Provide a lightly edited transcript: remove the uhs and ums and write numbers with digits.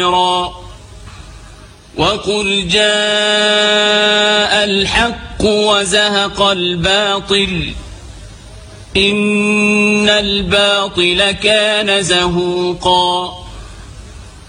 وقل جاء الحق وزهق الباطل إن الباطل كان زهوقا